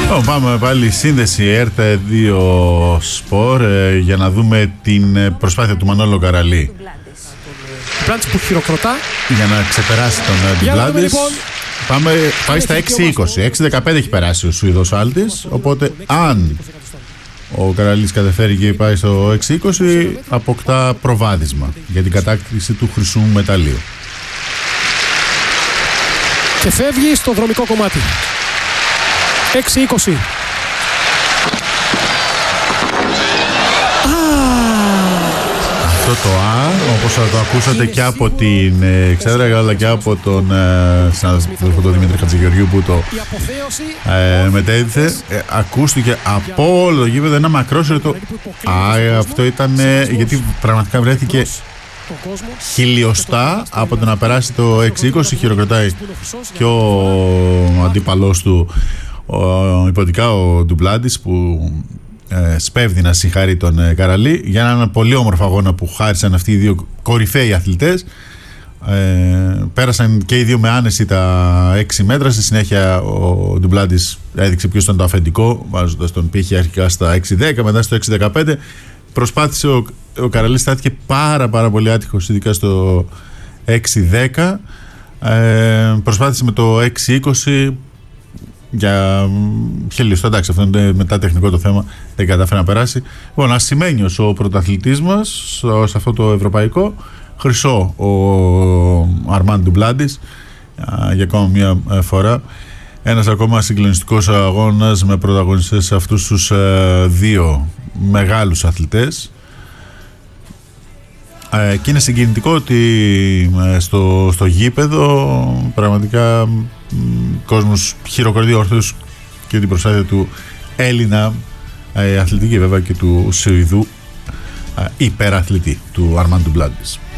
Πάμε πάλι σύνδεση ΕΡΤ 2 Σπορ για να δούμε την προσπάθεια του Μανώλου Καραλή. Ντουμπλάντης που χειροκροτά για να ξεπεράσει τον Ντουμπλάντης. Λοιπόν. Πάει στα 6-20. 6-15 έχει περάσει ο Σουηδός Άλτης. Οπότε αν ο Καραλής καταφέρει και πάει στο 6-20, αποκτά προβάδισμα για την κατάκτηση του χρυσού μεταλλίου. Και φεύγει στο δρομικό κομμάτι. 6-20. Αυτό το όπως θα το ακούσατε και από την Ξέδρα αλλά και από τον συνάδελφο τον Δημήτρη Χατζηγεωργίου που το μετέδειθε, ακούστηκε από όλο το γήπεδο ένα μακρόσυρτο αυτό ήταν γιατί πραγματικά βρέθηκε χιλιοστά από το να περάσει το 6-20. Χειροκροτάει και ο αντίπαλός του υποτικά ο Ντουμπλάντης που σπέβδει να συγχαρεί τον Καραλή για έναν πολύ όμορφο αγώνα που χάρισαν αυτοί οι δύο κορυφαίοι αθλητές. Πέρασαν και οι δύο με άνεση τα 6 μέτρα. Στη συνέχεια ο Ντουμπλάντης έδειξε ποιος ήταν το αφεντικό, βάζοντας τον πύχη αρχικά στα 6-10, μετά στο 6-15. Προσπάθησε ο Καραλής, στάθηκε πάρα πολύ άτυχος, ειδικά στο 6-10. Προσπάθησε με το 6-20 για χιλιοστό, εντάξει, αυτό είναι μετά τεχνικό το θέμα, δεν κατάφερε να περάσει. Λοιπόν, ασημένιος ο πρωταθλητής μας σε αυτό το ευρωπαϊκό, χρυσό ο Αρμάν Ντουμπλάντης για ακόμα μια φορά. Ένας ακόμα συγκλονιστικός αγώνας με πρωταγωνιστές αυτούς τους δύο μεγάλους αθλητές. Και είναι συγκινητικό ότι στο γήπεδο πραγματικά κόσμος χειροκροτεί όρθιος και την προσπάθεια του Έλληνα αθλητική βέβαια και του Σουηδού υπεραθλητή του Αρμάν Ντουμπλάντης.